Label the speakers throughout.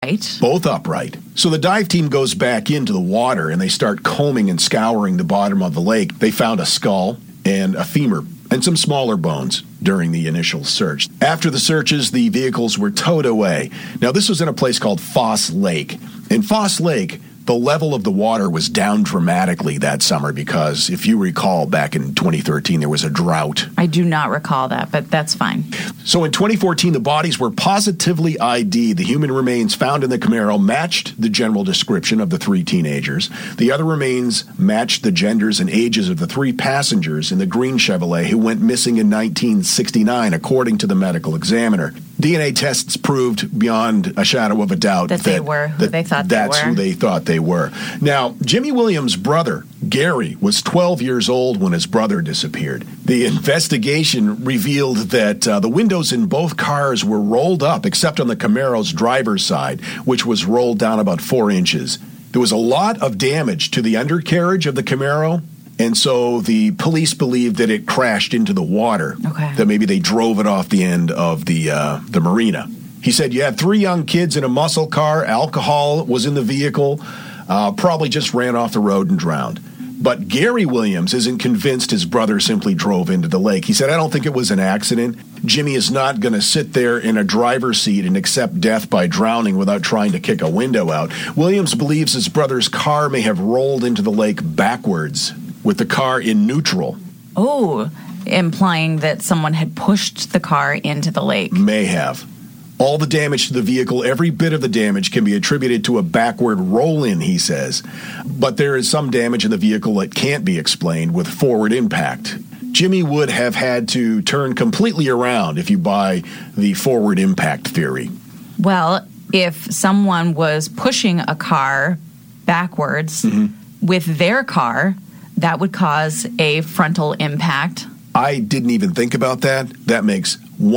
Speaker 1: Both upright. So the dive team goes back into the water and they start combing and scouring the bottom of the lake. They found a skull and a femur and some smaller bones during the initial search. After the searches, the vehicles were towed away. Now, this was in a place called Foss Lake. In Foss Lake, the level of the water was down dramatically that summer because, if you recall, back in 2013, there was a drought.
Speaker 2: I do not recall that, but that's fine.
Speaker 1: So in 2014, the bodies were positively ID'd. The human remains found in the Camaro matched the general description of the three teenagers. The other remains matched the genders and ages of the three passengers in the green Chevrolet who went missing in 1969, according to the medical examiner. DNA tests proved beyond a shadow of a doubt
Speaker 2: that they were who they thought they were.
Speaker 1: That's who they thought they were. Now, Jimmy Williams' brother, Gary, was 12 years old when his brother disappeared. The investigation revealed that the windows in both cars were rolled up, except on the Camaro's driver's side, which was rolled down about 4 inches. There was a lot of damage to the undercarriage of the Camaro, and so the police believed that it crashed into the water, that maybe they drove it off the end of the marina. He said you had 3 young kids in a muscle car, alcohol was in the vehicle, probably just ran off the road and drowned. But Gary Williams isn't convinced his brother simply drove into the lake. He said, I don't think it was an accident. Jimmy is not going to sit there in a driver's seat and accept death by drowning without trying to kick a window out. Williams believes his brother's car may have rolled into the lake backwards, with the car in neutral.
Speaker 2: Oh, implying that someone had pushed the car into the lake.
Speaker 1: May have. All the damage to the vehicle, every bit of the damage can be attributed to a backward roll-in, he says. But there is some damage in the vehicle that can't be explained with forward impact. Jimmy would have had to turn completely around if you buy the forward impact theory.
Speaker 2: Well, if someone was pushing a car backwards with their car, that would cause a frontal impact.
Speaker 1: I didn't even think about that. That makes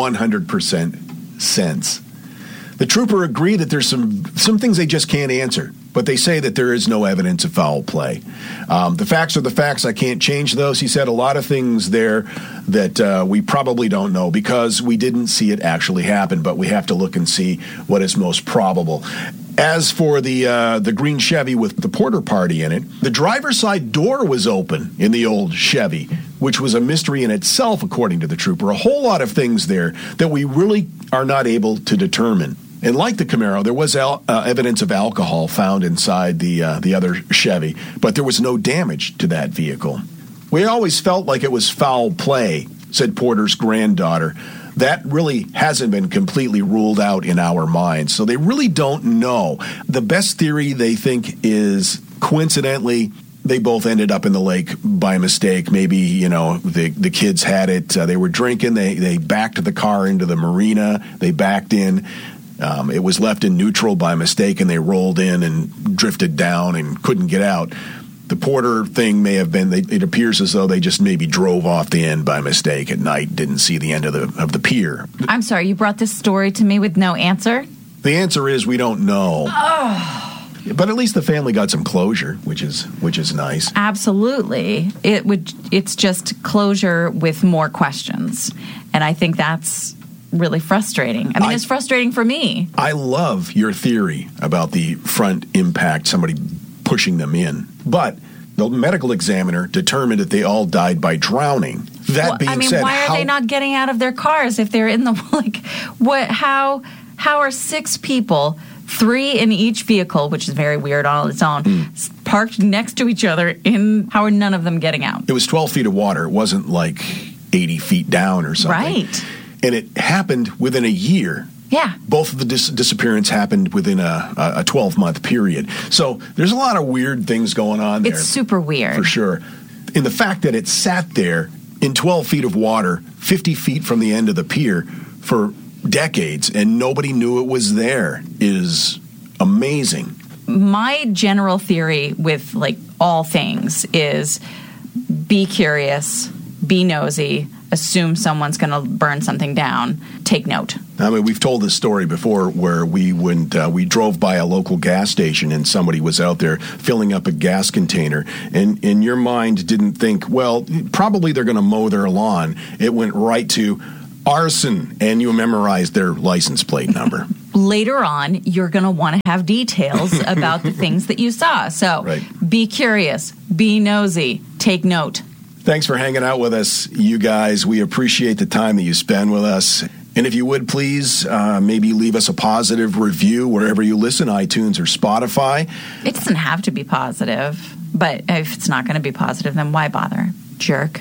Speaker 1: 100% sense. The trooper agreed that there's some things they just can't answer, but they say that there is no evidence of foul play. The facts are the facts. I can't change those. He said a lot of things there that we probably don't know because we didn't see it actually happen, but we have to look and see what is most probable. As for the green Chevy with the porter party in it, the driver's side door was open in the old Chevy, which was a mystery in itself, according to the trooper. A whole lot of things there that we really are not able to determine. And like the Camaro, there was evidence of alcohol found inside the other Chevy, but there was no damage to that vehicle. We always felt like it was foul play, said Porter's granddaughter. That really hasn't been completely ruled out in our minds, so they really don't know. The best theory they think is, coincidentally, they both ended up in the lake by mistake. Maybe, the kids had it. They were drinking. They backed the car into the marina. They backed in. It was left in neutral by mistake, and they rolled in and drifted down and couldn't get out. The Porter thing may have been, it appears as though they just maybe drove off the end by mistake at night, didn't see the end of the pier.
Speaker 2: I'm sorry, you brought this story to me with no answer?
Speaker 1: The answer is we don't know.
Speaker 2: Oh.
Speaker 1: But at least the family got some closure, which is nice.
Speaker 2: Absolutely. It's just closure with more questions. And I think that's really frustrating. I mean, it's frustrating for me.
Speaker 1: I love your theory about the front impact, somebody pushing them in. But the medical examiner determined that they all died by drowning. That being said,
Speaker 2: why are they not getting out of their cars if they're in the what? How are 6 people, 3 in each vehicle, which is very weird on its own, parked next to each other? How are none of them getting out?
Speaker 1: It was 12 feet of water. It wasn't like 80 feet down or something.
Speaker 2: Right.
Speaker 1: And it happened within a year.
Speaker 2: Yeah.
Speaker 1: Both of the disappearance happened within a 12-month period. So there's a lot of weird things going on there.
Speaker 2: It's super weird.
Speaker 1: For sure. And the fact that it sat there in 12 feet of water, 50 feet from the end of the pier for decades, and nobody knew it was there is amazing.
Speaker 2: My general theory with, all things is be curious, be nosy, assume someone's going to burn something down, take note.
Speaker 1: I mean, we've told this story before where we drove by a local gas station and somebody was out there filling up a gas container, and in your mind didn't think, well, probably they're going to mow their lawn. It went right to arson, and you memorized their license plate number.
Speaker 2: later on, you're going to want to have details about the things that you saw. So be curious, be nosy, take note.
Speaker 1: Thanks for hanging out with us, you guys. We appreciate the time that you spend with us. And if you would, please maybe leave us a positive review wherever you listen, iTunes or Spotify.
Speaker 2: It doesn't have to be positive, but if it's not going to be positive, then why bother? Jerk.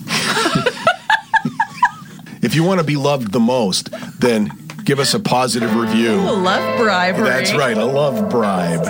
Speaker 1: If you want to be loved the most, then give us a positive review.
Speaker 2: Ooh, love bribery.
Speaker 1: That's right, a love bribe.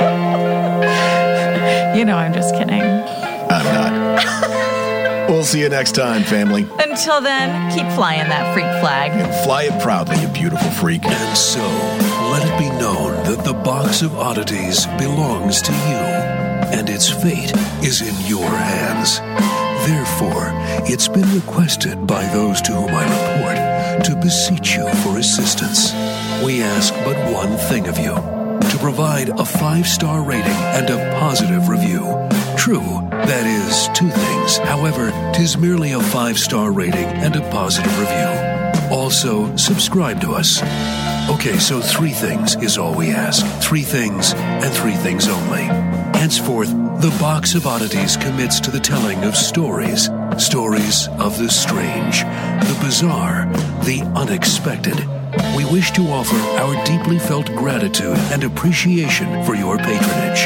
Speaker 2: I'm just kidding.
Speaker 1: I'm not. We'll see you next time, family.
Speaker 2: Until then, keep flying that freak flag.
Speaker 1: And fly it proudly, you beautiful freak.
Speaker 3: And so, let it be known that the Box of Oddities belongs to you, and its fate is in your hands. Therefore, it's been requested by those to whom I report to beseech you for assistance. We ask but one thing of you, to provide a 5-star rating and a positive review. True, that is 2 things. However, 'tis merely a 5-star rating and a positive review. Also, subscribe to us. Okay, so 3 things is all we ask. 3 things and 3 things only. Henceforth, the Box of Oddities commits to the telling of stories. Stories of the strange, the bizarre, the unexpected. We wish to offer our deeply felt gratitude and appreciation for your patronage.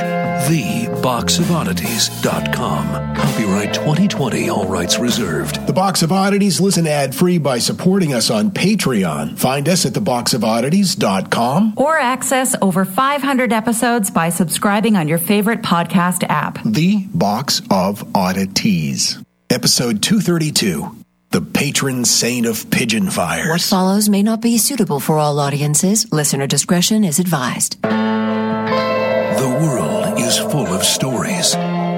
Speaker 3: TheBoxOfOddities.com. Copyright 2020, all rights reserved.
Speaker 1: The Box of Oddities, listen ad-free by supporting us on Patreon. Find us at TheBoxOfOddities.com.
Speaker 2: Or access over 500 episodes by subscribing on your favorite podcast app.
Speaker 1: The Box of Oddities. Episode 232. The Patron Saint of Pigeon Fires.
Speaker 4: What follows may not be suitable for all audiences. Listener discretion is advised.
Speaker 3: The world is full of stories.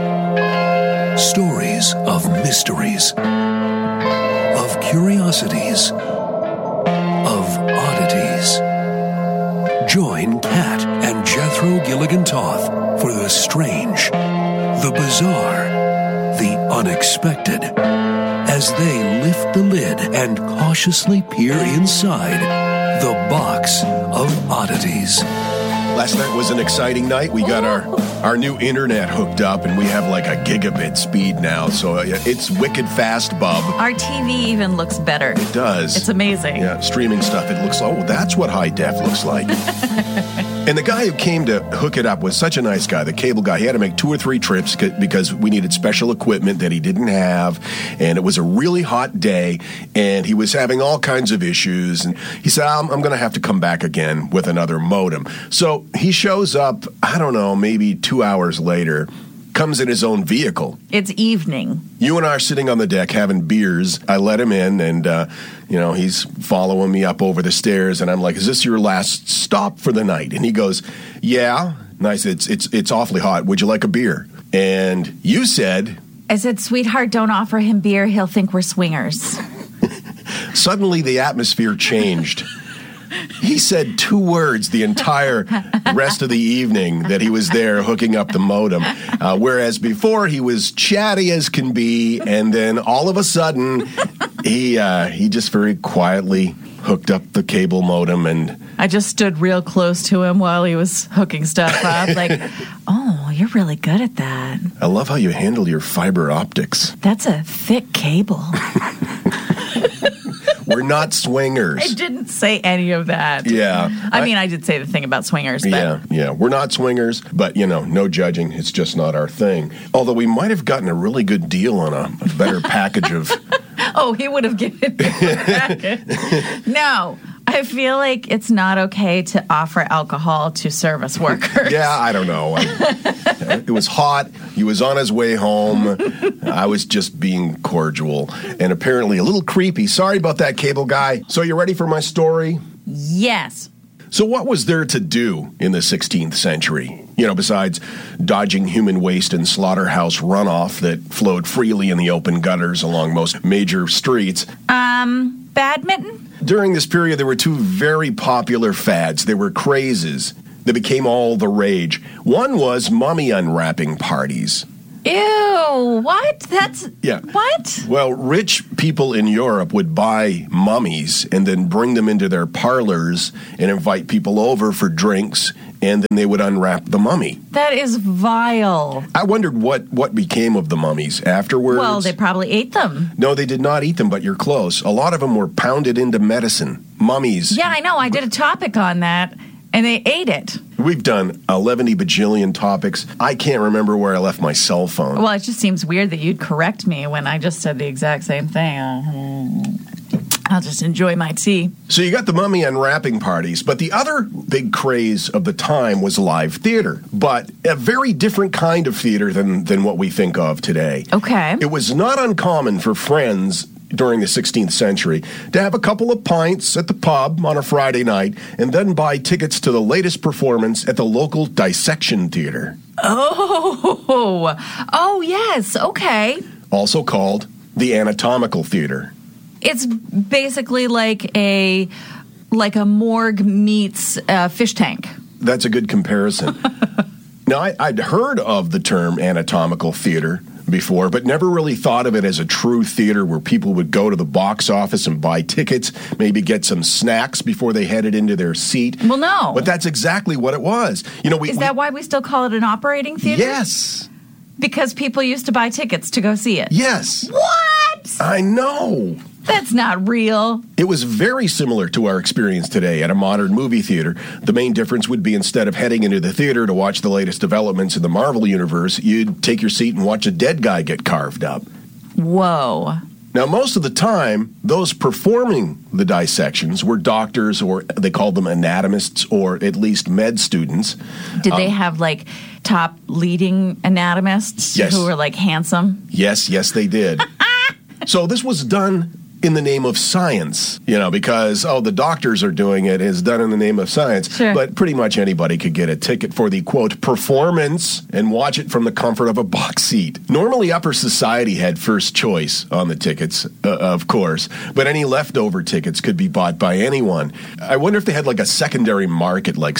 Speaker 3: Stories of mysteries, of curiosities, of oddities. Join Kat and Jethro Gilligan Toth for the strange, the bizarre, the unexpected, as they lift the lid and cautiously peer inside the Box of Oddities.
Speaker 1: Last night was an exciting night. We got our new internet hooked up, and we have like a gigabit speed now, so it's wicked fast, bub.
Speaker 2: Our TV even looks better.
Speaker 1: It does.
Speaker 2: It's amazing.
Speaker 1: Yeah, streaming stuff, it looks, that's what high def looks like. And the guy who came to hook it up was such a nice guy, the cable guy. He had to make 2 or 3 trips because we needed special equipment that he didn't have, and it was a really hot day, and he was having all kinds of issues, and he said, I'm going to have to come back again with another modem. So he shows up, I don't know, maybe 2 hours later, comes in his own vehicle.
Speaker 2: It's evening.
Speaker 1: You and I are sitting on the deck having beers. I let him in, and he's following me up over the stairs, and I'm like, "Is this your last stop for the night?" And he goes, "Yeah." And I said, "It's awfully hot. Would you like a beer?" And you said,
Speaker 2: I said, "Sweetheart, don't offer him beer. He'll think we're swingers."
Speaker 1: Suddenly, the atmosphere changed. He said 2 words the entire rest of the evening that he was there hooking up the modem, whereas before he was chatty as can be, and then all of a sudden he just very quietly hooked up the cable modem, and
Speaker 2: I just stood real close to him while he was hooking stuff up, like, "Oh, you're really good at that.
Speaker 1: I love how you handle your fiber optics.
Speaker 2: That's a thick cable."
Speaker 1: We're not swingers.
Speaker 2: I didn't say any of that.
Speaker 1: Yeah.
Speaker 2: I mean, I did say the thing about swingers. But.
Speaker 1: Yeah. We're not swingers, but, no judging. It's just not our thing. Although we might have gotten a really good deal on a better package of...
Speaker 2: Oh, he would have given me a package. No. I feel like it's not okay to offer alcohol to service workers.
Speaker 1: Yeah, I don't know. It was hot. He was on his way home. I was just being cordial and apparently a little creepy. Sorry about that, cable guy. So you ready for my story?
Speaker 2: Yes.
Speaker 1: So what was there to do in the 16th century? Besides dodging human waste and slaughterhouse runoff that flowed freely in the open gutters along most major streets.
Speaker 2: Badminton?
Speaker 1: During this period, there were 2 very popular fads. They were crazes that became all the rage. One was mummy unwrapping parties.
Speaker 2: Ew, what? That's...
Speaker 5: Yeah.
Speaker 2: What?
Speaker 5: Well, rich people in Europe would buy mummies and then bring them into their parlors and invite people over for drinks, and then they would unwrap the mummy.
Speaker 2: That is vile.
Speaker 5: I wondered what became of the mummies afterwards.
Speaker 2: Well, they probably ate them.
Speaker 5: No, they did not eat them, but you're close. A lot of them were pounded into medicine. Mummies.
Speaker 2: Yeah, I know. I did a topic on that, and they ate it.
Speaker 5: We've done 11 bajillion topics. I can't remember where I left my cell phone.
Speaker 2: Well, it just seems weird that you'd correct me when I just said the exact same thing. I'll just enjoy my tea.
Speaker 5: So you got the mummy unwrapping parties, but the other big craze of the time was live theater, but a very different kind of theater than what we think of today.
Speaker 2: Okay.
Speaker 5: It was not uncommon for friends during the 16th century to have a couple of pints at the pub on a Friday night and then buy tickets to the latest performance at the local dissection theater.
Speaker 2: Oh, yes. Okay.
Speaker 5: Also called the anatomical theater.
Speaker 2: It's basically like a morgue meets a fish tank.
Speaker 5: That's a good comparison. Now, I'd heard of the term anatomical theater before, but never really thought of it as a true theater where people would go to the box office and buy tickets, maybe get some snacks before they headed into their seat.
Speaker 2: Well, no.
Speaker 5: But that's exactly what it was.
Speaker 2: Is that why we still call it an operating theater?
Speaker 5: Yes.
Speaker 2: Because people used to buy tickets to go see it.
Speaker 5: Yes.
Speaker 2: What?
Speaker 5: I know.
Speaker 2: That's not real.
Speaker 5: It was very similar to our experience today at a modern movie theater. The main difference would be instead of heading into the theater to watch the latest developments in the Marvel Universe, you'd take your seat and watch a dead guy get carved up.
Speaker 2: Whoa.
Speaker 5: Now, most of the time, those performing the dissections were doctors, or they called them anatomists, or at least med students.
Speaker 2: Did they have, like, top leading anatomists
Speaker 5: Yes.
Speaker 2: who were, like, handsome?
Speaker 5: Yes, they did. So this was done in the name of science, because, the doctors are doing it. It's done in the name of science.
Speaker 2: Sure.
Speaker 5: But pretty much anybody could get a ticket for the, quote, performance and watch it from the comfort of a box seat. Normally, upper society had first choice on the tickets, of course, but any leftover tickets could be bought by anyone. I wonder if they had, like, a secondary market like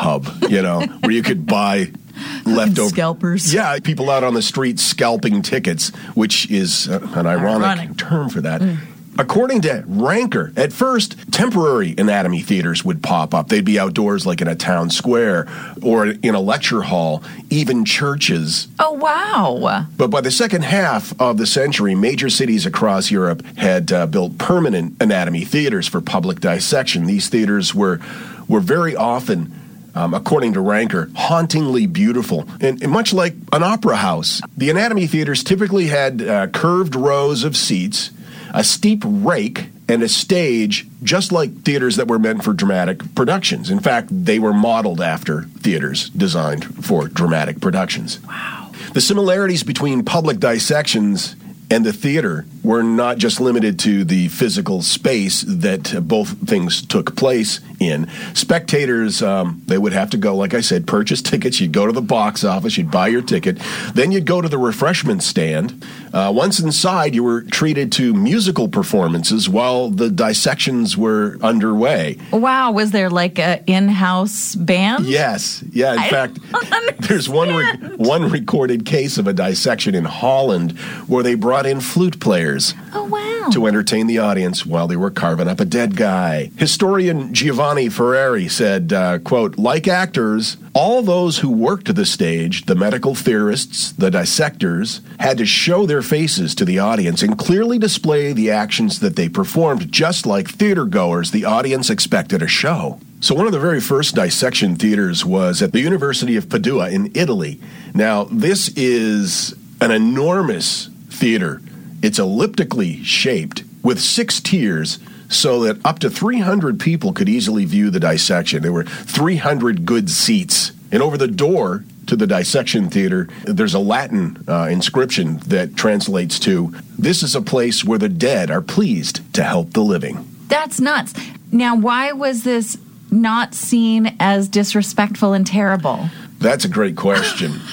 Speaker 5: StubHub, where you could buy leftover
Speaker 2: scalpers.
Speaker 5: Yeah, people out on the street scalping tickets, which is an ironic term for that. According to Ranker, at first, temporary anatomy theaters would pop up. They'd be outdoors like in a town square or in a lecture hall, even churches.
Speaker 2: Oh, wow.
Speaker 5: But by the second half of the century, major cities across Europe had built permanent anatomy theaters for public dissection. These theaters were very often, according to Ranker, hauntingly beautiful. And much like an opera house, the anatomy theaters typically had curved rows of seats, a steep rake, and a stage, just like theaters that were meant for dramatic productions. In fact, they were modeled after theaters designed for dramatic productions.
Speaker 2: Wow.
Speaker 5: The similarities between public dissections and the theater were not just limited to the physical space that both things took place in. Spectators, they would have to go, like I said, purchase tickets. You'd go to the box office, you'd buy your ticket. Then you'd go to the refreshment stand. Once inside, you were treated to musical performances while the dissections were underway.
Speaker 2: Wow, was there like an in-house band?
Speaker 5: Yes. Yeah, in fact, there's one recorded case of a dissection in Holland where they brought in flute players.
Speaker 2: Oh, wow.
Speaker 5: To entertain the audience while they were carving up a dead guy. Historian Giovanni Ferrari said, quote, like actors, all those who worked the stage, the medical theorists, the dissectors, had to show their faces to the audience and clearly display the actions that they performed. Just like theater goers, the audience expected a show. So one of the very first dissection theaters was at the University of Padua in Italy. Now, this is an enormous theater. It's elliptically shaped with 6 tiers so that up to 300 people could easily view the dissection. There were 300 good seats. And over the door to the dissection theater, there's a Latin inscription that translates to, "This is a place where the dead are pleased to help the living."
Speaker 2: That's nuts. Now, why was this not seen as disrespectful and terrible?
Speaker 5: That's a great question.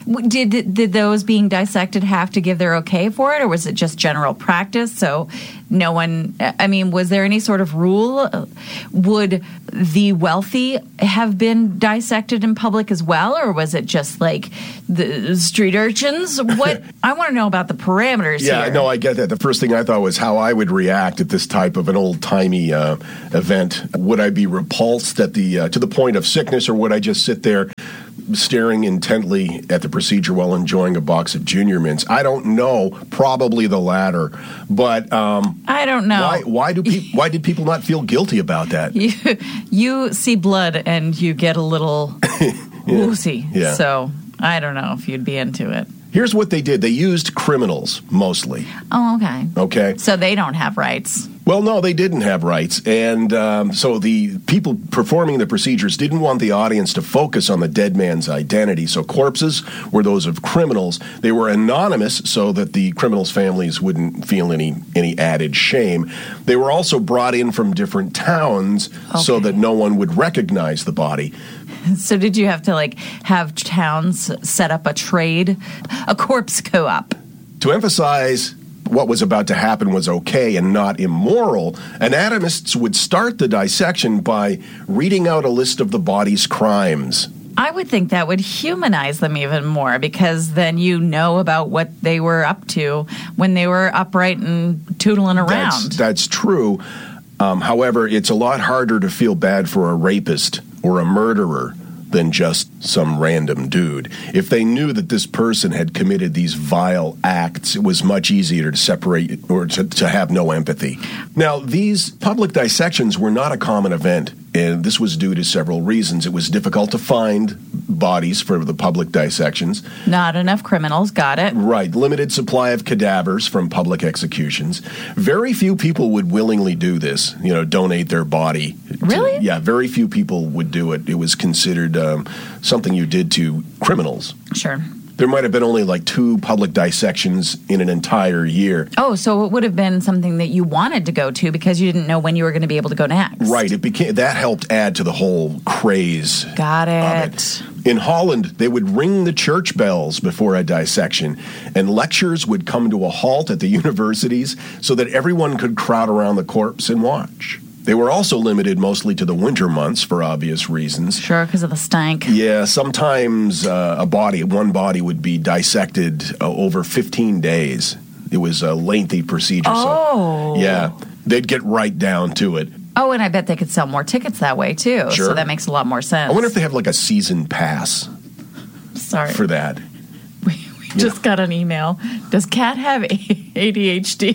Speaker 2: Did those being dissected have to give their okay for it, or was it just general practice? So no one, I mean, was there any sort of rule? Would the wealthy have been dissected in public as well, or was it just like the street urchins? What I want to know about the parameters here.
Speaker 5: Yeah, no, I get that. The first thing I thought was how I would react at this type of an old-timey event. Would I be repulsed at the to the point of sickness, or would I just sit there staring intently at the procedure while enjoying a box of Junior Mints? I don't know. Probably the latter. But
Speaker 2: I don't know.
Speaker 5: Why did people not feel guilty about that?
Speaker 2: You see blood and you get a little woozy.
Speaker 5: Yeah.
Speaker 2: So I don't know if you'd be into it.
Speaker 5: Here's what they did. They used criminals, mostly.
Speaker 2: Oh, okay.
Speaker 5: Okay.
Speaker 2: So they don't have rights.
Speaker 5: Well, no, they didn't have rights. And so the people performing the procedures didn't want the audience to focus on the dead man's identity. So corpses were those of criminals. They were anonymous so that the criminals' families wouldn't feel any added shame. They were also brought in from different towns so that no one would recognize the body.
Speaker 2: So did you have to have towns set up a trade, a corpse co-op?
Speaker 5: To emphasize what was about to happen was okay and not immoral, anatomists would start the dissection by reading out a list of the body's crimes.
Speaker 2: I would think that would humanize them even more, because then you know about what they were up to when they were upright and tootling around.
Speaker 5: That's true. However, it's a lot harder to feel bad for a rapist or a murderer than just some random dude. If they knew that this person had committed these vile acts, it was much easier to separate or to have no empathy. Now, these public dissections were not a common event, and this was due to several reasons. It was difficult to find bodies for the public dissections.
Speaker 2: Not enough criminals, got it.
Speaker 5: Right. Limited supply of cadavers from public executions. Very few people would willingly do this, donate their body.
Speaker 2: Really?
Speaker 5: Yeah, very few people would do it. It was considered something you did to criminals.
Speaker 2: Sure.
Speaker 5: There might have been only 2 public dissections in an entire year.
Speaker 2: Oh, so it would have been something that you wanted to go to because you didn't know when you were going to be able to go next.
Speaker 5: Right. That helped add to the whole craze.
Speaker 2: Got it.
Speaker 5: In Holland, they would ring the church bells before a dissection, and lectures would come to a halt at the universities so that everyone could crowd around the corpse and watch. They were also limited mostly to the winter months for obvious reasons.
Speaker 2: Sure, because of the stank.
Speaker 5: Yeah, sometimes one body would be dissected over 15 days. It was a lengthy procedure.
Speaker 2: Oh.
Speaker 5: So, yeah, they'd get right down to it.
Speaker 2: Oh, and I bet they could sell more tickets that way, too.
Speaker 5: Sure.
Speaker 2: So that makes a lot more sense.
Speaker 5: I wonder if they have a season pass for that.
Speaker 2: We just got an email. Does Kat have ADHD?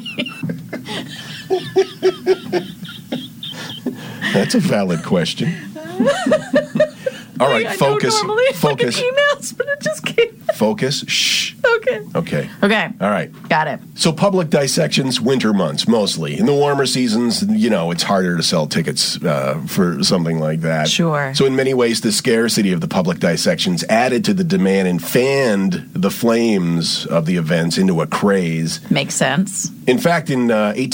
Speaker 5: That's a valid question. All right, focus.
Speaker 2: I don't normally
Speaker 5: focus.
Speaker 2: Look at emails, but it just came.
Speaker 5: Focus. Shh.
Speaker 2: Okay.
Speaker 5: All right.
Speaker 2: Got it.
Speaker 5: So public dissections, winter months mostly. In the warmer seasons, it's harder to sell tickets for something like that.
Speaker 2: Sure.
Speaker 5: So in many ways, the scarcity of the public dissections added to the demand and fanned the flames of the events into a craze.
Speaker 2: Makes sense.
Speaker 5: In fact, in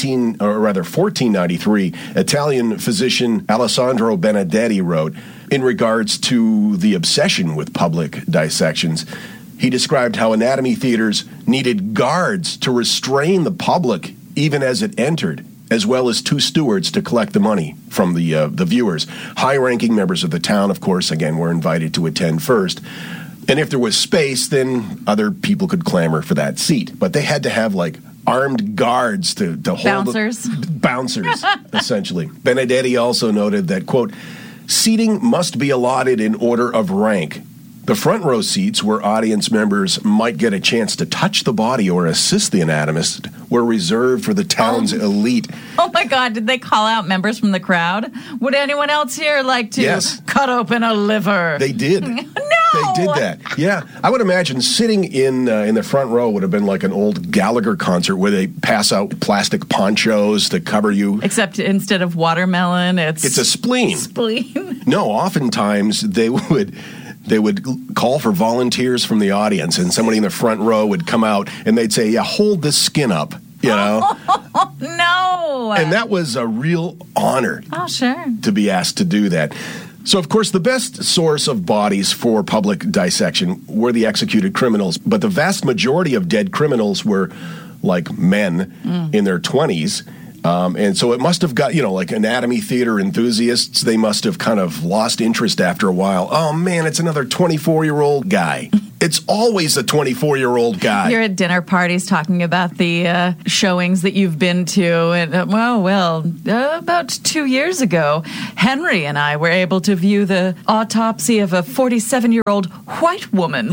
Speaker 5: 1493, Italian physician Alessandro Benedetti wrote, in regards to the obsession with public dissections, he described how anatomy theaters needed guards to restrain the public even as it entered, as well as 2 stewards to collect the money from the viewers. High-ranking members of the town, of course, again, were invited to attend first. And if there was space, then other people could clamor for that seat. But they had to have, armed guards to hold...
Speaker 2: Bouncers?
Speaker 5: Bouncers, essentially. Benedetti also noted that, quote, seating must be allotted in order of rank. The front row seats, where audience members might get a chance to touch the body or assist the anatomist, were reserved for the town's elite.
Speaker 2: Oh my God, did they call out members from the crowd? Would anyone else here like to cut open a liver?
Speaker 5: They did.
Speaker 2: No!
Speaker 5: They did that. Yeah. I would imagine sitting in the front row would have been like an old Gallagher concert where they pass out plastic ponchos to cover you.
Speaker 2: Except instead of watermelon, it's
Speaker 5: a spleen.
Speaker 2: Spleen.
Speaker 5: No, oftentimes they would call for volunteers from the audience, and somebody in the front row would come out and they'd say, yeah, hold this skin up,
Speaker 2: No.
Speaker 5: And that was a real honor.
Speaker 2: Oh, sure.
Speaker 5: To be asked to do that. So, of course, the best source of bodies for public dissection were the executed criminals, but the vast majority of dead criminals were like men in their 20s. And so it must have got, like anatomy theater enthusiasts, they must have kind of lost interest after a while. Oh, man, it's another 24-year-old guy. It's always a 24-year-old guy.
Speaker 2: You're at dinner parties talking about the showings that you've been to. And, about 2 years ago, Henry and I were able to view the autopsy of a 47-year-old white woman.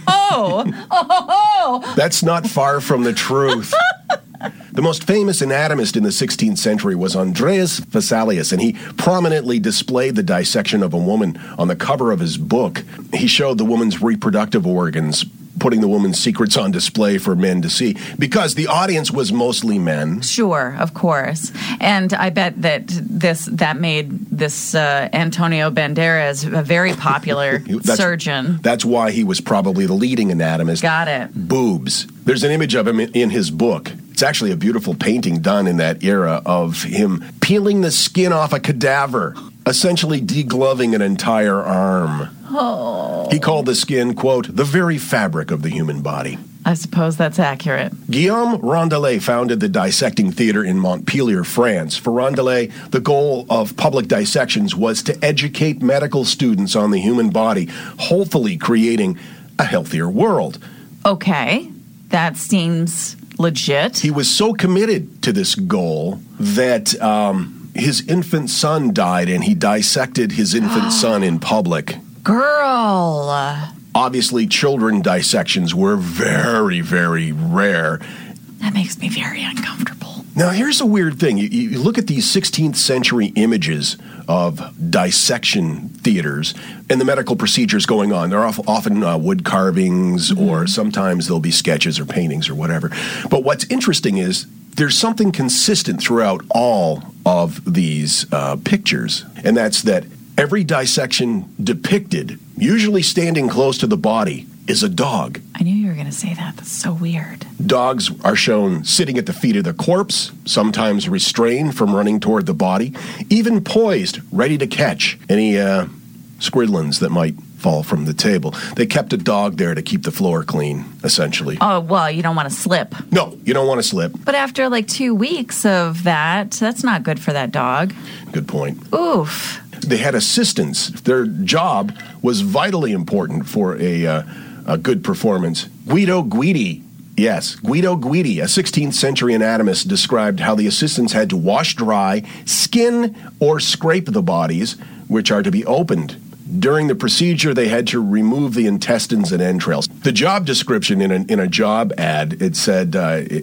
Speaker 5: That's not far from the truth. The most famous anatomist in the 16th century was Andreas Vesalius, and he prominently displayed the dissection of a woman on the cover of his book. He showed the woman's reproductive organs, putting the woman's secrets on display for men to see, because the audience was mostly men.
Speaker 2: Sure, of course. And I bet that made this Antonio Banderas a very popular surgeon.
Speaker 5: That's why he was probably the leading anatomist.
Speaker 2: Got it.
Speaker 5: Boobs. There's an image of him in his book. It's actually a beautiful painting done in that era of him peeling the skin off a cadaver, essentially degloving an entire arm.
Speaker 2: Oh.
Speaker 5: He called the skin, quote, the very fabric of the human body.
Speaker 2: I suppose that's accurate.
Speaker 5: Guillaume Rondelet founded the Dissecting Theater in Montpellier, France. For Rondelet, the goal of public dissections was to educate medical students on the human body, hopefully creating a healthier world.
Speaker 2: Okay, that seems legit.
Speaker 5: He was so committed to this goal that his infant son died, and he dissected his infant son in public.
Speaker 2: Girl.
Speaker 5: Obviously, children dissections were very, very rare.
Speaker 2: That makes me very uncomfortable.
Speaker 5: Now, here's a weird thing. You look at these 16th century images of dissection theaters and the medical procedures going on. They're often wood carvings, or sometimes there'll be sketches or paintings or whatever. But what's interesting is there's something consistent throughout all of these pictures, and that's that every dissection depicted, usually standing close to the body, is a dog.
Speaker 2: I knew you were going to say that. That's so weird.
Speaker 5: Dogs are shown sitting at the feet of the corpse, sometimes restrained from running toward the body, even poised, ready to catch any squidlings that might fall from the table. They kept a dog there to keep the floor clean, essentially.
Speaker 2: Oh, well, you don't want to slip.
Speaker 5: No, you don't want to slip.
Speaker 2: But after like 2 weeks of that's not good for that dog.
Speaker 5: Good point.
Speaker 2: Oof.
Speaker 5: They had assistants. Their job was vitally important for a good performance. Guido Guidi, a 16th century anatomist, described how the assistants had to wash dry, skin, or scrape the bodies, which are to be opened. During the procedure, they had to remove the intestines and entrails. The job description in a job ad, it said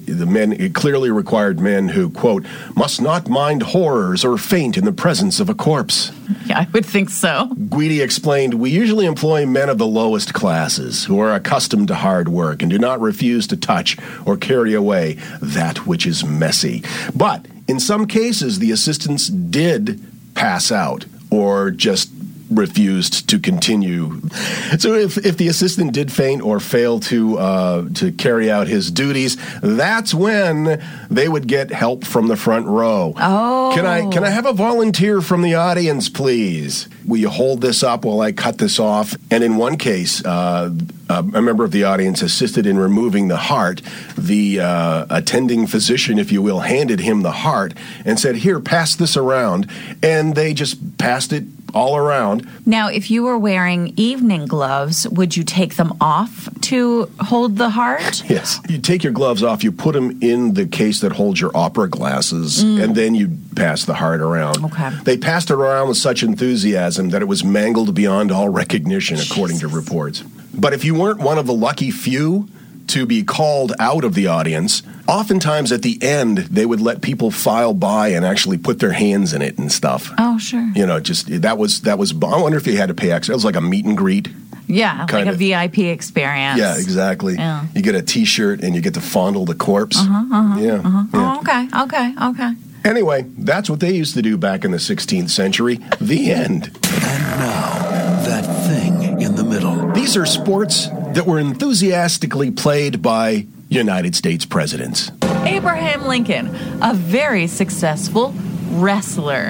Speaker 5: it clearly required men who, quote, must not mind horrors or faint in the presence of a corpse.
Speaker 2: Yeah, I would think so.
Speaker 5: Guidi explained, we usually employ men of the lowest classes who are accustomed to hard work and do not refuse to touch or carry away that which is messy. But in some cases, the assistants did pass out or just refused to continue. So if the assistant did faint or fail to carry out his duties, that's when they would get help from the front row.
Speaker 2: Oh.
Speaker 5: Can I have a volunteer from the audience, please? Will you hold this up while I cut this off? And in one case, a member of the audience assisted in removing the heart. The attending physician, if you will, handed him the heart and said, here, pass this around. And they just passed it all around.
Speaker 2: Now, if you were wearing evening gloves, would you take them off to hold the heart?
Speaker 5: Yes. You take your gloves off, you put them in the case that holds your opera glasses, and then you pass the heart around.
Speaker 2: Okay.
Speaker 5: They passed it around with such enthusiasm that it was mangled beyond all recognition, according to reports. But if you weren't one of the lucky few to be called out of the audience, oftentimes at the end, they would let people file by and actually put their hands in it and stuff.
Speaker 2: Oh, sure.
Speaker 5: That was. I wonder if you had to pay extra. It was like a meet and greet.
Speaker 2: Yeah, like a VIP experience.
Speaker 5: Yeah, exactly.
Speaker 2: Yeah.
Speaker 5: You get a T-shirt and you get to fondle the corpse. Yeah.
Speaker 2: Oh, okay.
Speaker 5: Anyway, that's what they used to do back in the 16th century. The end.
Speaker 3: And now, that thing in the middle.
Speaker 5: These are sports that were enthusiastically played by United States presidents.
Speaker 2: Abraham Lincoln, a very successful wrestler.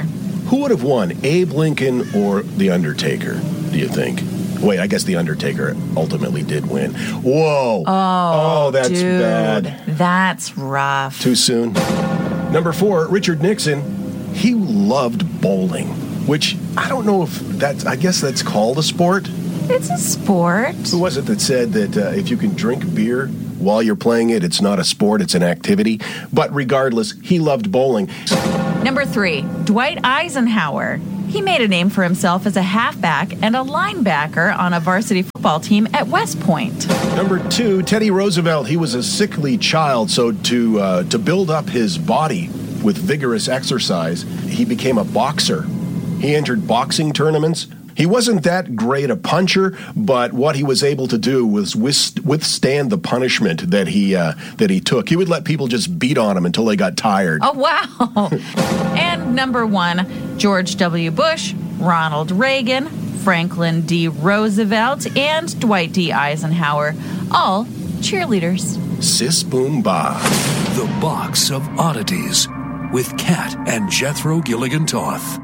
Speaker 5: Who would have won, Abe Lincoln or The Undertaker, do you think? Wait, I guess The Undertaker ultimately did win. Whoa. Oh, that's
Speaker 2: dude,
Speaker 5: bad.
Speaker 2: That's rough.
Speaker 5: Too soon. Number 4, Richard Nixon. He loved bowling, which I don't know if I guess that's called a sport.
Speaker 2: It's a sport.
Speaker 5: Who was it that said that if you can drink beer while you're playing it, it's not a sport, it's an activity? But regardless, he loved bowling.
Speaker 2: Number 3, Dwight Eisenhower. He made a name for himself as a halfback and a linebacker on a varsity football team at West Point.
Speaker 5: Number 2, Teddy Roosevelt. He was a sickly child, so to build up his body with vigorous exercise, he became a boxer. He entered boxing tournaments. He wasn't that great a puncher, but what he was able to do was withstand the punishment that he took. He would let people just beat on him until they got tired.
Speaker 2: Oh, wow. And number 1, George W. Bush, Ronald Reagan, Franklin D. Roosevelt, and Dwight D. Eisenhower, all cheerleaders.
Speaker 5: Sis boom ba.
Speaker 3: The Box of Oddities with Kat and Jethro Gilligan Toth.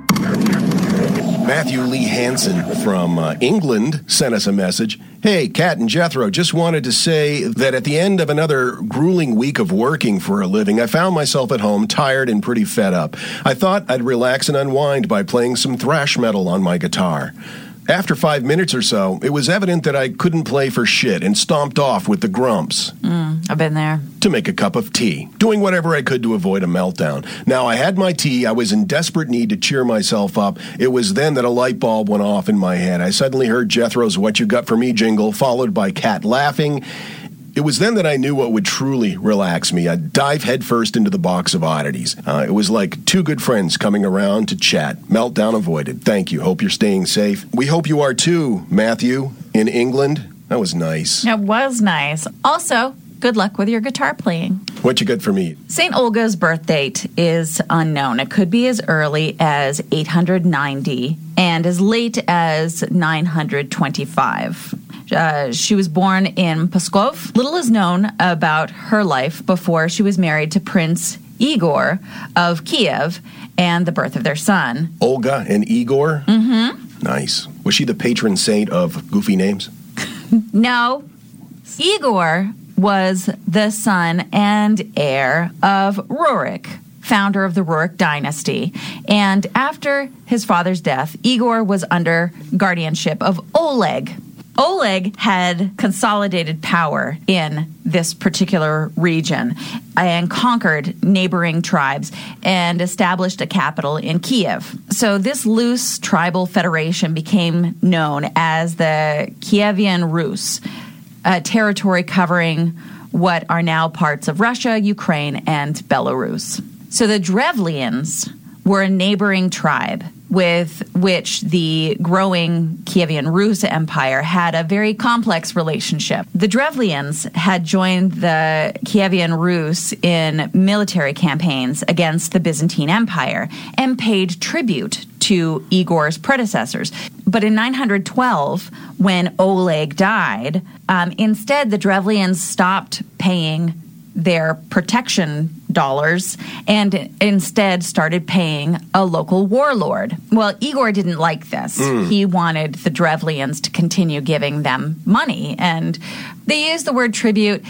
Speaker 5: Matthew Lee Hansen from England sent us a message. Hey, Kat and Jethro, just wanted to say that at the end of another grueling week of working for a living, I found myself at home tired and pretty fed up. I thought I'd relax and unwind by playing some thrash metal on my guitar. After 5 minutes or so, it was evident that I couldn't play for shit and stomped off with the grumps.
Speaker 2: I've been there.
Speaker 5: To make a cup of tea, doing whatever I could to avoid a meltdown. Now, I had my tea. I was in desperate need to cheer myself up. It was then that a light bulb went off in my head. I suddenly heard Jethro's What You Got For Me jingle, followed by Kat laughing. It was then that I knew what would truly relax me. I'd dive headfirst into the Box of Oddities. It was like two good friends coming around to chat. Meltdown avoided. Thank you. Hope you're staying safe. We hope you are too, Matthew, in England. That was nice.
Speaker 2: It was nice. Also, good luck with your guitar playing.
Speaker 5: What you got for me?
Speaker 2: St. Olga's birth date is unknown. It could be as early as 890 and as late as 925. She was born in Pskov. Little is known about her life before she was married to Prince Igor of Kiev and the birth of their son.
Speaker 5: Olga and Igor? Mm-hmm. Nice. Was she the patron saint of goofy names?
Speaker 2: No. Igor was the son and heir of Rurik, founder of the Rurik dynasty. And after his father's death, Igor was under guardianship of Oleg. Oleg had consolidated power in this particular region and conquered neighboring tribes and established a capital in Kiev. So this loose tribal federation became known as the Kievian Rus, a territory covering what are now parts of Russia, Ukraine, and Belarus. So the Drevlians were a neighboring tribe with which the growing Kievian Rus Empire had a very complex relationship. The Drevlians had joined the Kievian Rus in military campaigns against the Byzantine Empire and paid tribute to Igor's predecessors. But in 912, when Oleg died, instead the Drevlians stopped paying their protection dollars and instead started paying a local warlord. Well, Igor didn't like this. He wanted the Drevlians to continue giving them money, and they use the word tribute.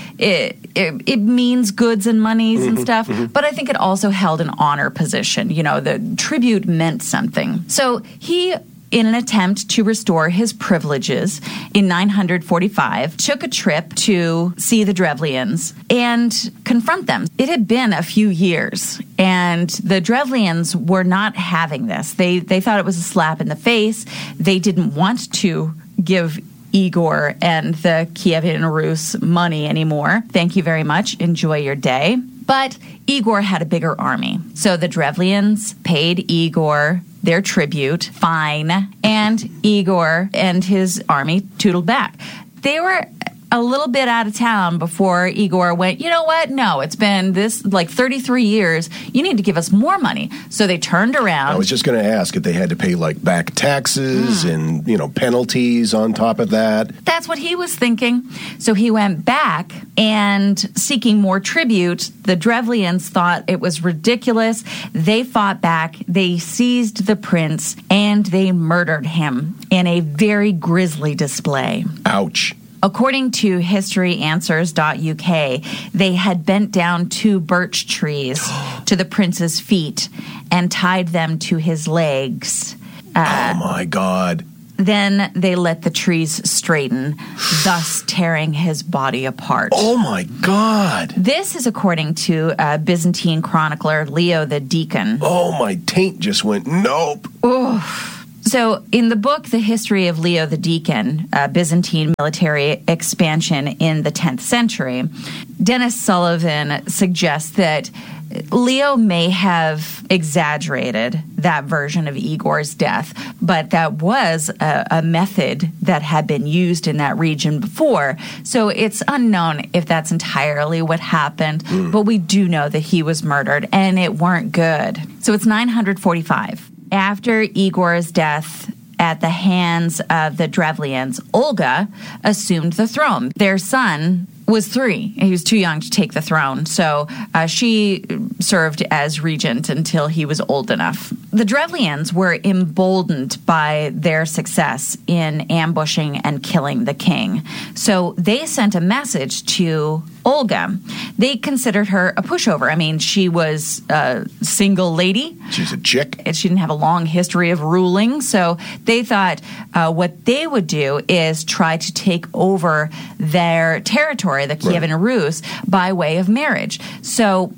Speaker 2: It means goods and monies and stuff, but I think it also held an honor position. You know, the tribute meant something. So he, in an attempt to restore his privileges in 945, took a trip to see the Drevlians and confront them. It had been a few years, and the Drevlians were not having this. They thought it was a slap in the face. They didn't want to give Igor and the Kievian Rus money anymore. Thank you very much. Enjoy your day. But Igor had a bigger army. So the Drevlians paid Igor their tribute, fine, and Igor and his army tootled back. They were a little bit out of town before Igor went, you know what? No, it's been this like 33 years. You need to give us more money. So they turned around.
Speaker 5: I was just going to ask if they had to pay like back taxes and, penalties on top of that.
Speaker 2: That's what he was thinking. So he went back and seeking more tribute. The Drevlians thought it was ridiculous. They fought back. They seized the prince and they murdered him in a very grisly display.
Speaker 5: Ouch.
Speaker 2: According to historyanswers.uk, they had bent down 2 birch trees to the prince's feet and tied them to his legs.
Speaker 5: Oh, my God.
Speaker 2: Then they let the trees straighten, thus tearing his body apart.
Speaker 5: Oh, my God.
Speaker 2: This is according to Byzantine chronicler Leo the Deacon.
Speaker 5: Oh, my taint just went nope.
Speaker 2: Oof. So in the book, The History of Leo the Deacon, Byzantine military expansion in the 10th century, Dennis Sullivan suggests that Leo may have exaggerated that version of Igor's death, but that was a method that had been used in that region before. So it's unknown if that's entirely what happened, but we do know that he was murdered, and it weren't good. So it's 945. After Igor's death at the hands of the Drevlians, Olga assumed the throne. Their son was 3. He was too young to take the throne, so she served as regent until he was old enough. The Drevlians were emboldened by their success in ambushing and killing the king, so they sent a message to Olga. They considered her a pushover. I mean, she was a single lady.
Speaker 5: She's a chick.
Speaker 2: She didn't have a long history of ruling, so they thought what they would do is try to take over their territory, the Kievan Rus, by way of marriage. So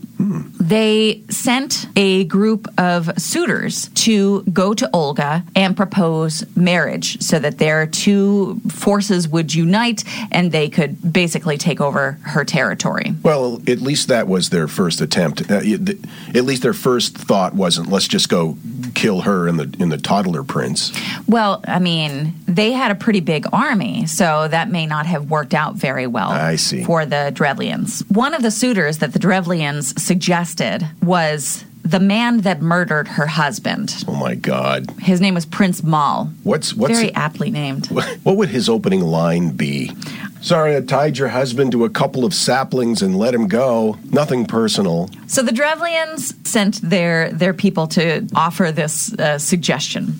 Speaker 2: they sent a group of suitors to go to Olga and propose marriage so that their 2 forces would unite and they could basically take over her territory.
Speaker 5: Well, at least that was their first attempt. At least their first thought wasn't, let's just go kill her and the toddler prince.
Speaker 2: Well, I mean, they had a pretty big army, so that may not have worked out very well for the Drevlians. One of the suitors that the Drevlians suggested was the man that murdered her husband.
Speaker 5: Oh, my God.
Speaker 2: His name was Prince Mal.
Speaker 5: What's
Speaker 2: very aptly named.
Speaker 5: What would his opening line be? Sorry, I tied your husband to a couple of saplings and let him go. Nothing personal.
Speaker 2: So the Drevlians sent their people to offer this suggestion.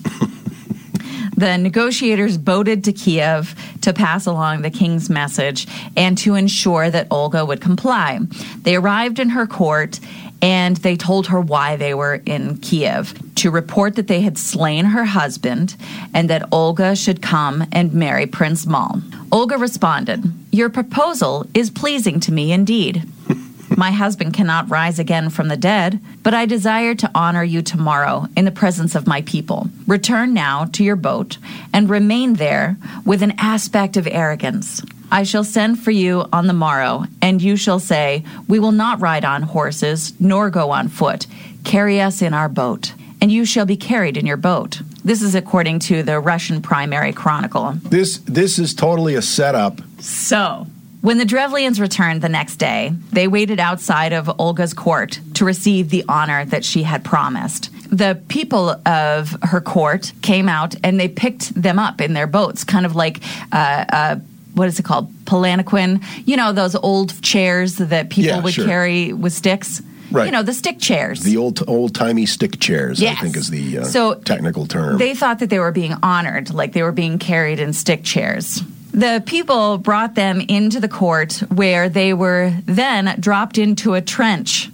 Speaker 2: The negotiators boated to Kiev to pass along the king's message and to ensure that Olga would comply. They arrived in her court and they told her why they were in Kiev, to report that they had slain her husband and that Olga should come and marry Prince Mal. Olga responded, "Your proposal is pleasing to me indeed. My husband cannot rise again from the dead, but I desire to honor you tomorrow in the presence of my people. Return now to your boat and remain there with an aspect of arrogance. I shall send for you on the morrow, and you shall say, 'We will not ride on horses, nor go on foot. Carry us in our boat.' And you shall be carried in your boat." This is according to the Russian Primary Chronicle.
Speaker 5: This is totally a setup.
Speaker 2: So, when the Drevlians returned the next day, they waited outside of Olga's court to receive the honor that she had promised. The people of her court came out and they picked them up in their boats, kind of like what is it called? Palanquin. You know, those old chairs that people would carry with sticks?
Speaker 5: Right.
Speaker 2: You know, the stick chairs.
Speaker 5: The old-timey stick chairs,
Speaker 2: yes.
Speaker 5: I think is the technical term.
Speaker 2: They thought that they were being honored, like they were being carried in stick chairs. The people brought them into the court where they were then dropped into a trench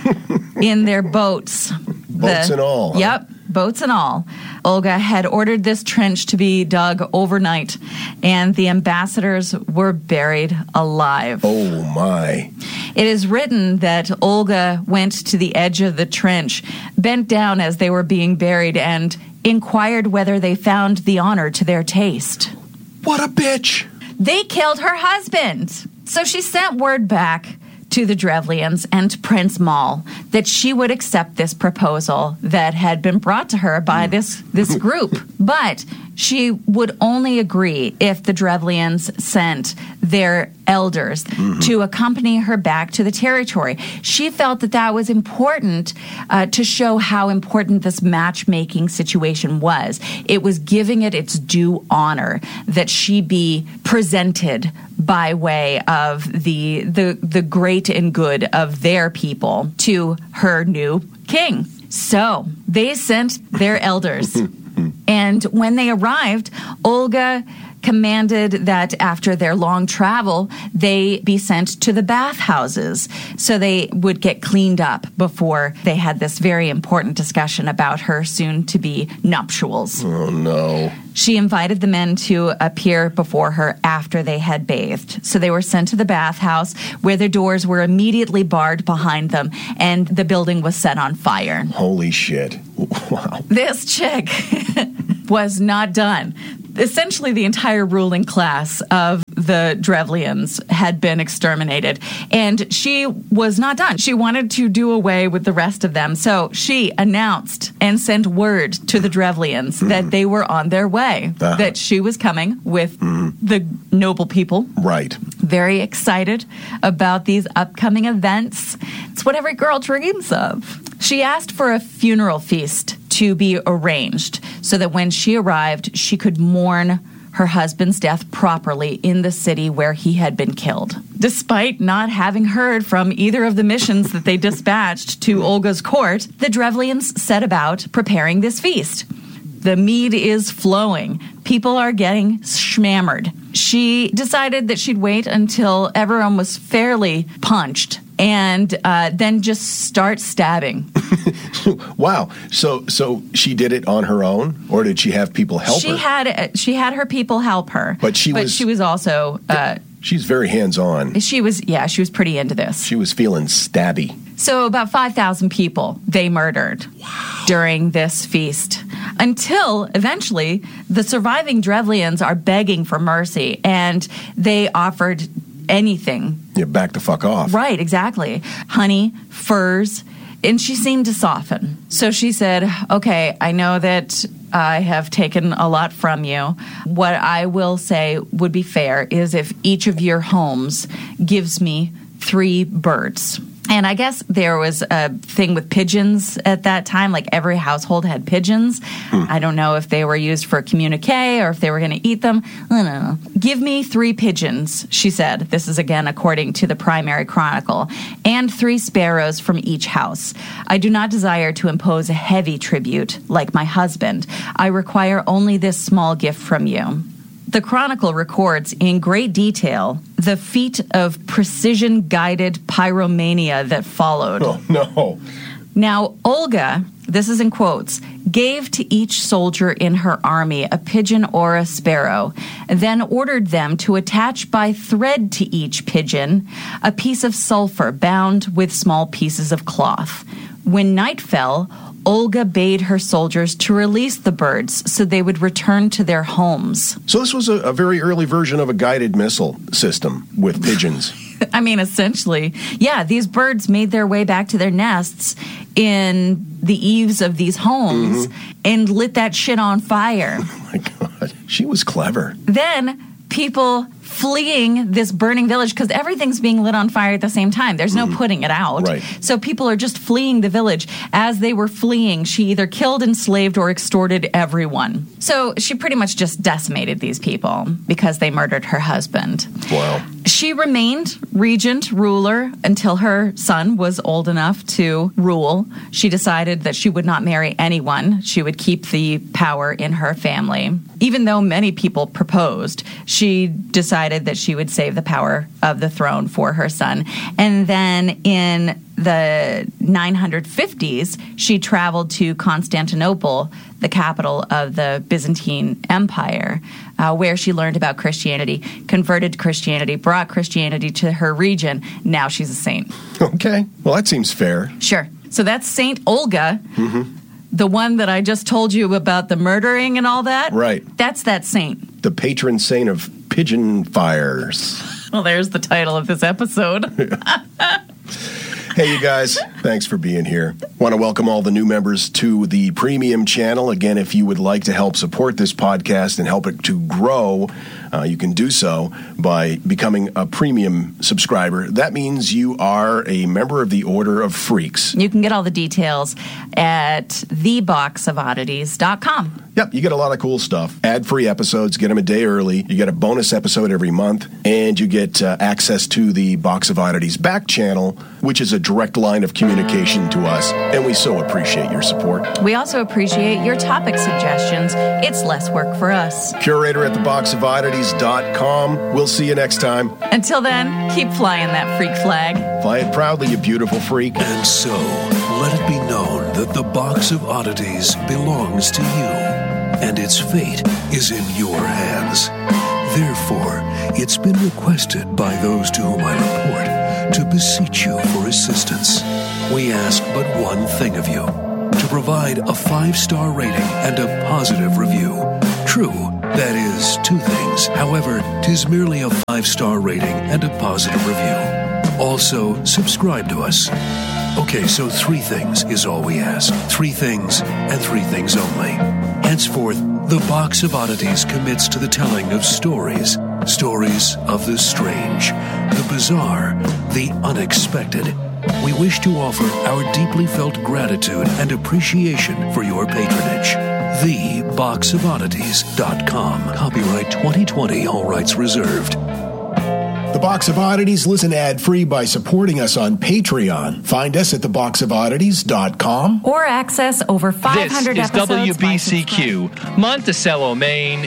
Speaker 2: in their boats.
Speaker 5: Boats and all. Huh?
Speaker 2: Yep, boats and all. Olga had ordered this trench to be dug overnight, and the ambassadors were buried alive.
Speaker 5: Oh, my.
Speaker 2: It is written that Olga went to the edge of the trench, bent down as they were being buried, and inquired whether they found the honor to their taste.
Speaker 5: What a bitch!
Speaker 2: They killed her husband. So she sent word back to the Drevlians and to Prince Mal that she would accept this proposal that had been brought to her by this group. But she would only agree if the Drevlians sent their elders to accompany her back to the territory. She felt that that was important to show how important this matchmaking situation was. It was giving it its due honor that she be presented by way of the great and good of their people to her new king. So they sent their elders. And when they arrived, Olga commanded that after their long travel, they be sent to the bathhouses so they would get cleaned up before they had this very important discussion about her soon-to-be nuptials.
Speaker 5: Oh, no.
Speaker 2: She invited the men to appear before her after they had bathed. So they were sent to the bathhouse where the doors were immediately barred behind them and the building was set on fire.
Speaker 5: Holy shit. Wow.
Speaker 2: This chick was not done. Essentially, the entire ruling class of the Drevlians had been exterminated, and she was not done. She wanted to do away with the rest of them, so she announced and sent word to the Drevlians that they were on their way, that she was coming with the noble people.
Speaker 5: Right.
Speaker 2: Very excited about these upcoming events. It's what every girl dreams of. She asked for a funeral feast to be arranged so that when she arrived, she could mourn her husband's death properly in the city where he had been killed. Despite not having heard from either of the missions that they dispatched to Olga's court, the Drevlians set about preparing this feast. The mead is flowing. People are getting schmammered. She decided that she'd wait until everyone was fairly punched and then just start stabbing.
Speaker 5: Wow. So she did it on her own, or did she have people help her?
Speaker 2: She had her people help her.
Speaker 5: But she was
Speaker 2: also
Speaker 5: she's very hands-on.
Speaker 2: She was pretty into this.
Speaker 5: She was feeling stabby.
Speaker 2: So about 5,000 people they murdered during this feast, until eventually the surviving Drevlians are begging for mercy, and they offered anything.
Speaker 5: Yeah, back the fuck off.
Speaker 2: Right, exactly. Honey, furs, and she seemed to soften. So she said, okay, I know that I have taken a lot from you. What I will say would be fair is if each of your homes gives me 3 birds. And I guess there was a thing with pigeons at that time. Like every household had pigeons. I don't know if they were used for communique or if they were going to eat them. I don't know. Give me 3 pigeons, she said. This is again according to the Primary Chronicle. And 3 sparrows from each house. I do not desire to impose a heavy tribute like my husband. I require only this small gift from you. The Chronicle records in great detail the feat of precision-guided pyromania that followed.
Speaker 5: Oh, no.
Speaker 2: Now, Olga, this is in quotes, gave to each soldier in her army a pigeon or a sparrow, then ordered them to attach by thread to each pigeon a piece of sulfur bound with small pieces of cloth. When night fell, Olga bade her soldiers to release the birds so they would return to their homes.
Speaker 5: So this was a very early version of a guided missile system with pigeons.
Speaker 2: I mean, essentially, yeah, these birds made their way back to their nests in the eaves of these homes and lit that shit on fire.
Speaker 5: Oh, my God. She was clever.
Speaker 2: Then people fleeing this burning village, because everything's being lit on fire at the same time. There's no putting it out.
Speaker 5: Right.
Speaker 2: So people are just fleeing the village. As they were fleeing, she either killed, enslaved, or extorted everyone. So she pretty much just decimated these people because they murdered her husband.
Speaker 5: Wow.
Speaker 2: She remained regent, ruler, until her son was old enough to rule. She decided that she would not marry anyone. She would keep the power in her family. Even though many people proposed, she decided that she would save the power of the throne for her son. And then in the 950s, she traveled to Constantinople, the capital of the Byzantine Empire, where she learned about Christianity, converted to Christianity, brought Christianity to her region. Now she's a saint.
Speaker 5: Okay. Well, that seems fair.
Speaker 2: Sure. So that's Saint Olga, the one that I just told you about the murdering and all that.
Speaker 5: Right.
Speaker 2: That's that saint.
Speaker 5: The patron saint of pigeon fires.
Speaker 2: Well, there's the title of this episode.
Speaker 5: Hey, you guys. Thanks for being here. Want to welcome all the new members to the Premium channel. Again, if you would like to help support this podcast and help it to grow, you can do so by becoming a Premium subscriber. That means you are a member of the Order of Freaks.
Speaker 2: You can get all the details at theboxofoddities.com.
Speaker 5: Yep, you get a lot of cool stuff. Ad-free episodes, get them a day early. You get a bonus episode every month, and you get access to the Box of Oddities back channel, which is a direct line of communication to us, and we so appreciate your support.
Speaker 2: We also appreciate your topic suggestions. It's less work for us.
Speaker 5: Curator at theboxofoddities.com. We'll see you next time.
Speaker 2: Until then, keep flying that freak flag.
Speaker 5: Fly it proudly, you beautiful freak.
Speaker 3: And so, let it be known that the Box of Oddities belongs to you, and its fate is in your hands. Therefore, it's been requested by those to whom I report to beseech you for assistance. We ask but one thing of you, to provide a 5-star rating and a positive review. True, that is 2 things. However, 'tis merely a 5-star rating and a positive review. Also, subscribe to us. Okay, so 3 things is all we ask. 3 things and 3 things only. Henceforth, the Box of Oddities commits to the telling of stories. Stories of the strange, the bizarre, the unexpected. We wish to offer our deeply felt gratitude and appreciation for your patronage. TheBoxOfOddities.com. Copyright 2020, all rights reserved.
Speaker 1: The Box of Oddities, listen ad-free by supporting us on Patreon. Find us at theboxofoddities.com.
Speaker 2: Or access over 500
Speaker 6: This is
Speaker 2: episodes. by
Speaker 6: WBCQ, Monticello, Maine.